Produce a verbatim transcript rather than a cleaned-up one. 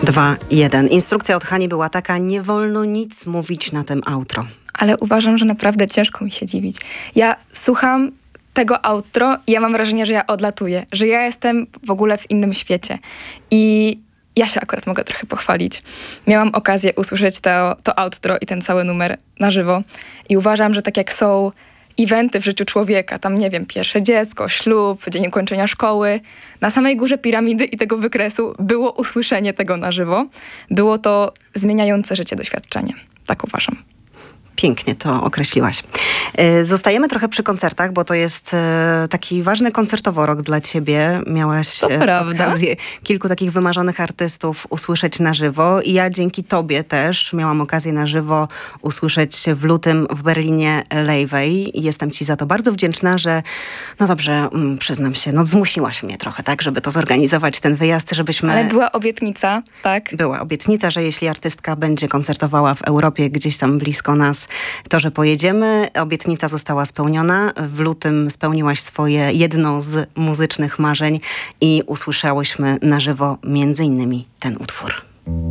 dwa, jeden. Instrukcja od Hani była taka: nie wolno nic mówić na tym outro. Ale uważam, że naprawdę ciężko mi się dziwić. Ja słucham tego outro i ja mam wrażenie, że ja odlatuję, że ja jestem w ogóle w innym świecie. I ja się akurat mogę trochę pochwalić. Miałam okazję usłyszeć to, to outro i ten cały numer na żywo. I uważam, że tak jak są eventy w życiu człowieka, tam nie wiem, pierwsze dziecko, ślub, dzień ukończenia szkoły, na samej górze piramidy i tego wykresu było usłyszenie tego na żywo. Było to zmieniające życie doświadczenie. Tak uważam. Pięknie to określiłaś. Zostajemy trochę przy koncertach, bo to jest taki ważny koncertowo rok dla ciebie. Miałaś to okazję kilku takich wymarzonych artystów usłyszeć na żywo i ja dzięki tobie też miałam okazję na żywo usłyszeć w lutym w Berlinie Laufey i jestem ci za to bardzo wdzięczna, że no dobrze, przyznam się, no zmusiłaś mnie trochę, tak, żeby to zorganizować, ten wyjazd, żebyśmy... Ale była obietnica, tak? Była obietnica, że jeśli artystka będzie koncertowała w Europie, gdzieś tam blisko nas, to, że pojedziemy. Obietnica została spełniona. W lutym spełniłaś swoje jedno z muzycznych marzeń i usłyszałyśmy na żywo między innymi ten utwór.